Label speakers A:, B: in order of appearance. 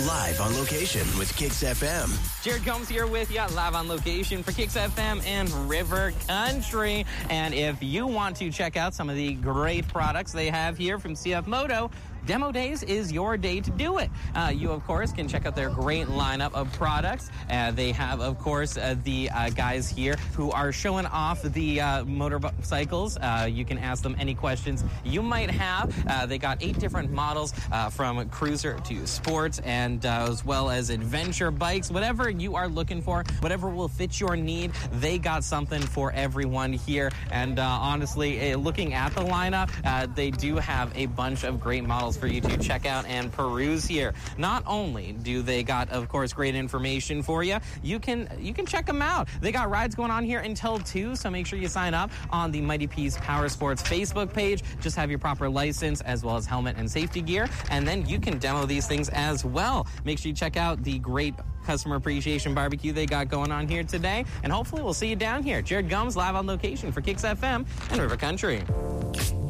A: Live on location with Kicks FM.
B: Jared Combs here with you, live on location for Kicks FM and River Country. And if you want to check out some of the great products they have here from CF Moto, Demo Days is your day to do it. You, of course, can check out their great lineup of products. They have, of course, the guys here who are showing off the motorcycles. You can ask them any questions you might have. They got 8 different models from cruiser to sports and as well as adventure bikes. Whatever you are looking for, whatever will fit your need, they got something for everyone here. And honestly, looking at the lineup, they do have a bunch of great models for you to check out and peruse here. Not only do they got, of course, great information for you, you can check them out. They got rides going on here until 2, so make sure you sign up on the Mighty Peace Power Sports Facebook page. Just have your proper license as well as helmet and safety gear, and then you can demo these things as well. Make sure you check out the great customer appreciation barbecue they got going on here today, and hopefully we'll see you down here. Jared Combs live on location for Kicks FM and River Country.